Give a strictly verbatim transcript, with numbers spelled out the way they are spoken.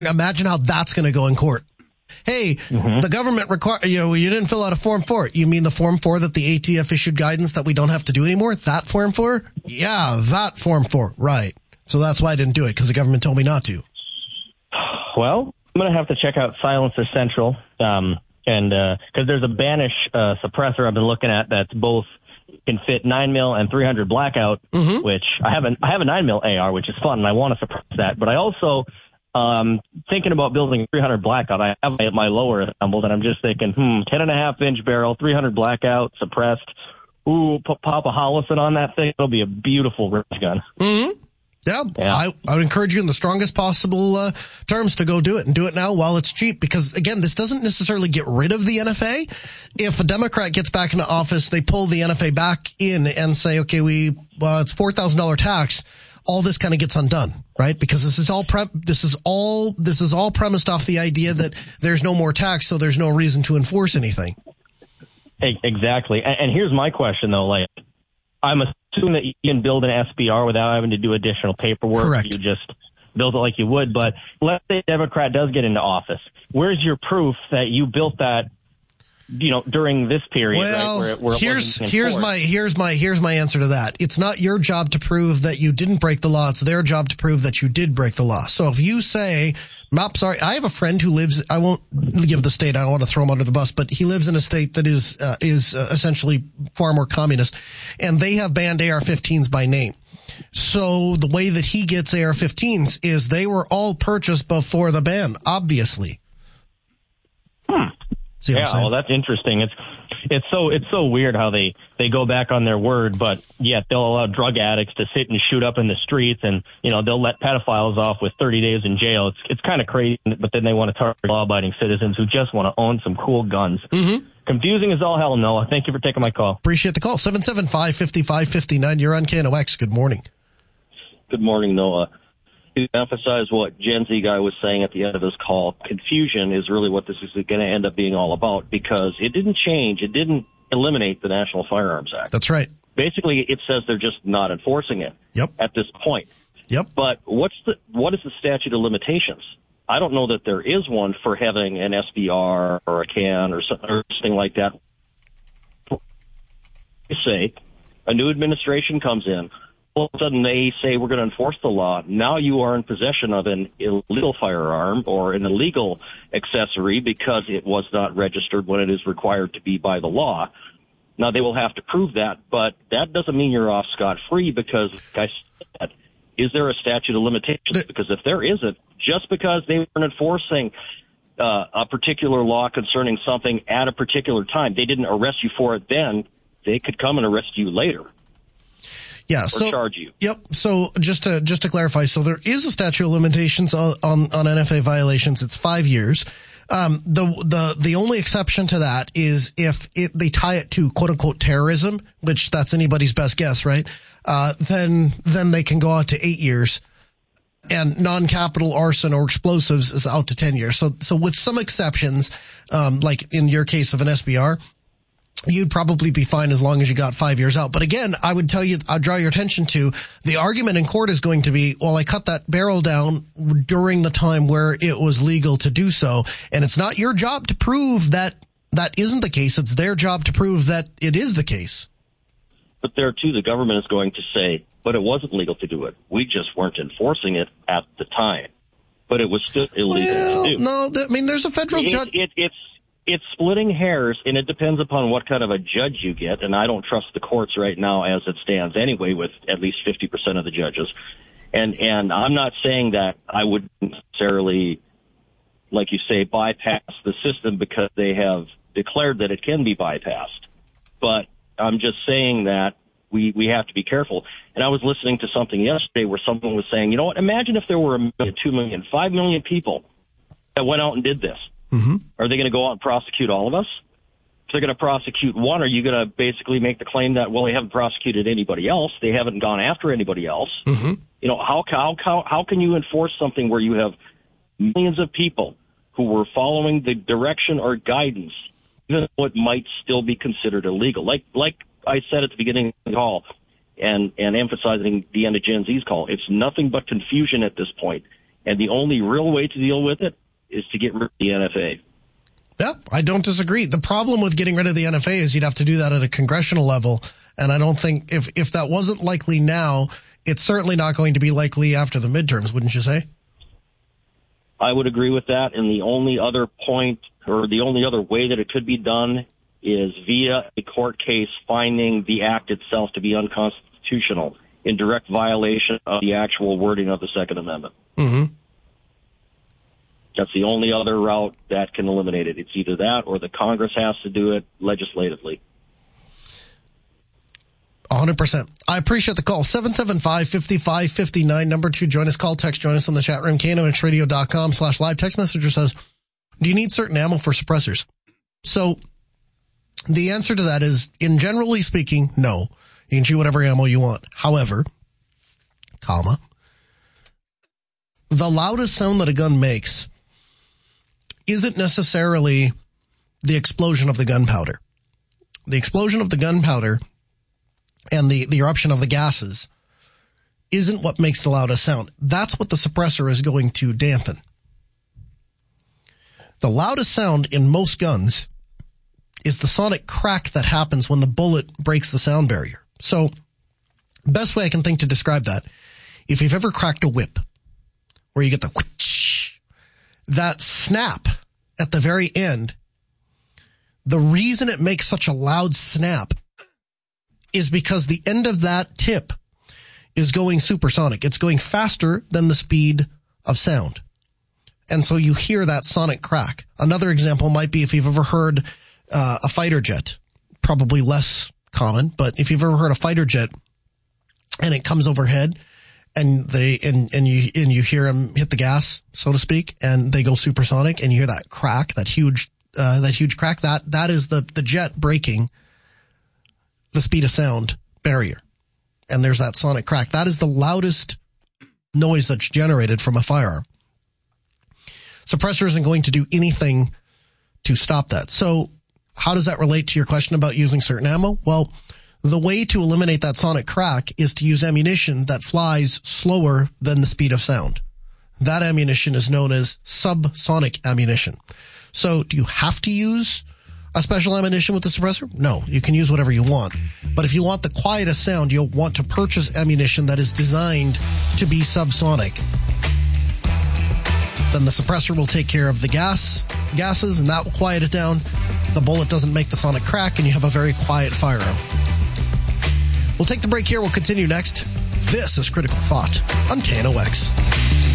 Imagine how that's going to go in court. Hey, mm-hmm. the government require, you know, you didn't fill out a form four. You mean the form four that the A T F issued guidance that we don't have to do anymore? That form four? Yeah, that form four. Right. So that's why I didn't do it, because the government told me not to. Well, I'm going to have to check out Silencer Central. Um, and, uh, cause there's a Banish, uh, suppressor I've been looking at that's both can fit nine mil and three hundred blackout, mm-hmm. which I have a, I have a nine mil A R, which is fun, and I want to suppress that. But I also, Um, thinking about building three hundred blackout. I have my, my lower assembled, and I'm just thinking, hmm, ten and a half inch barrel, three hundred blackout, suppressed. Ooh, put Papa Hollison on that thing. It'll be a beautiful range gun. Mm-hmm. Yeah, yeah. I, I would encourage you in the strongest possible uh, terms to go do it, and do it now while it's cheap, because, again, this doesn't necessarily get rid of the N F A. If a Democrat gets back into office, they pull the N F A back in and say, okay, we uh, it's four thousand dollars tax. All this kind of gets undone, right? Because this is all pre- this is all this is all premised off the idea that there's no more tax, so there's no reason to enforce anything. Exactly. And, and here's my question, though. Like, I'm assuming that you can build an S B R without having to do additional paperwork. Correct. You just build it like you would. But let's say a Democrat does get into office. Where's your proof that you built that, you know, during this period? Well, right, where, where here's here's my here's my here's my answer to that. It's not your job to prove that you didn't break the law. It's their job to prove that you did break the law. So if you say, "I'm sorry," I have a friend who lives. I won't give the state. I don't want to throw him under the bus, but he lives in a state that is uh, is uh, essentially far more communist, and they have banned A R fifteens by name. So the way that he gets A R fifteens is they were all purchased before the ban, obviously. Hmm. See what yeah, I'm saying? well, that's interesting. It's it's so it's so weird how they, they go back on their word, but yet they'll allow drug addicts to sit and shoot up in the streets, and you know they'll let pedophiles off with thirty days in jail. It's it's kind of crazy, but then they want to target law-abiding citizens who just want to own some cool guns. Mm-hmm. Confusing as all hell, Noah. Thank you for taking my call. Appreciate the call. seven seven five, five five five nine. You're on K N O X. Good morning. Good morning, Noah. To emphasize what Gen Z guy was saying at the end of this call, confusion is really what this is going to end up being all about, because it didn't change. It didn't eliminate the National Firearms Act. That's right. Basically, it says they're just not enforcing it yep. at this point. Yep. But what's the what is the statute of limitations? I don't know that there is one for having an S B R or a can or something like that. Say a new administration comes in. All of a sudden they say we're going to enforce the law. Now you are in possession of an illegal firearm or an illegal accessory because it was not registered when it is required to be by the law. Now they will have to prove that, but that doesn't mean you're off scot-free, because, like I said, is there a statute of limitations? Because if there isn't, just because they weren't enforcing uh, a particular law concerning something at a particular time, they didn't arrest you for it then, they could come and arrest you later. Yeah, or so, charge you. Yep. So just to just to clarify, so there is a statute of limitations on on, on N F A violations. It's five years. Um, the the the only exception to that is if it, they tie it to quote unquote terrorism, which that's anybody's best guess, right? Uh, then then they can go out to eight years, and non-capital arson or explosives is out to ten years. So so with some exceptions, um, like in your case of an S B R, you'd probably be fine as long as you got five years out. But again, I would tell you, I'd draw your attention to the argument in court is going to be, well, I cut that barrel down during the time where it was legal to do so. And it's not your job to prove that that isn't the case. It's their job to prove that it is the case. But there, too, the government is going to say, but it wasn't legal to do it. We just weren't enforcing it at the time. But it was still illegal well, to do. No, I mean, there's a federal it, judge. It, it, it's It's splitting hairs, and it depends upon what kind of a judge you get. And I don't trust the courts right now as it stands anyway, with at least fifty percent of the judges. And and I'm not saying that I would necessarily, like you say, bypass the system because they have declared that it can be bypassed. But I'm just saying that we, we have to be careful. And I was listening to something yesterday where someone was saying, you know what, imagine if there were a million, two million, five million people that went out and did this. Mm-hmm. Are they going to go out and prosecute all of us? If they're going to prosecute one, are you going to basically make the claim that, well, they haven't prosecuted anybody else, they haven't gone after anybody else? Mm-hmm. You know, how, how, how, how can you enforce something where you have millions of people who were following the direction or guidance, even though it might still be considered illegal? Like, like I said at the beginning of the call, and, and emphasizing the end of Gen Z's call, it's nothing but confusion at this point. And the only real way to deal with it is to get rid of the N F A. Yeah, I don't disagree. The problem with getting rid of the N F A is you'd have to do that at a congressional level. And I don't think if, if that wasn't likely now, it's certainly not going to be likely after the midterms, wouldn't you say? I would agree with that. And the only other point or the only other way that it could be done is via a court case finding the act itself to be unconstitutional in direct violation of the actual wording of the Second Amendment. Mm-hmm. That's the only other route that can eliminate it. It's either that or the Congress has to do it legislatively. one hundred percent. I appreciate the call. seven seven five, five five five nine. Number two, join us. Call, text, join us on the chat room. K N O X radio dot com slash live. Text messenger says, do you need certain ammo for suppressors? So the answer to that is, in generally speaking, no. You can shoot whatever ammo you want. However, comma, the loudest sound that a gun makes isn't necessarily the explosion of the gunpowder. The explosion of the gunpowder and the, the eruption of the gases isn't what makes the loudest sound. That's what the suppressor is going to dampen. The loudest sound in most guns is the sonic crack that happens when the bullet breaks the sound barrier. So, best way I can think to describe that, if you've ever cracked a whip, where you get the whoosh, that snap at the very end, the reason it makes such a loud snap is because the end of that tip is going supersonic. It's going faster than the speed of sound. And so you hear that sonic crack. Another example might be if you've ever heard uh, a fighter jet, probably less common, but if you've ever heard a fighter jet and it comes overhead and they, and, and you, and you hear them hit the gas, so to speak, and they go supersonic and you hear that crack, that huge, uh, that huge crack, that, that is the, the jet breaking the speed of sound barrier. And there's that sonic crack. That is the loudest noise that's generated from a firearm. Suppressor isn't going to do anything to stop that. So how does that relate to your question about using certain ammo? Well, the way to eliminate that sonic crack is to use ammunition that flies slower than the speed of sound. That ammunition is known as subsonic ammunition. So do you have to use a special ammunition with the suppressor? No, you can use whatever you want. But if you want the quietest sound, you'll want to purchase ammunition that is designed to be subsonic. Then the suppressor will take care of the gas, gases, and that will quiet it down. The bullet doesn't make the sonic crack, and you have a very quiet firearm. We'll take the break here. We'll continue next. This is Critical Thought on K N O X.